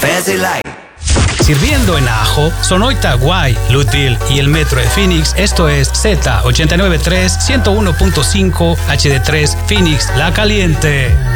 Fancy Life. Sirviendo en Ajo, Sonoita, Guay, Lutville y el Metro de Phoenix. Esto es Z893 101.5 HD3 Phoenix La Caliente.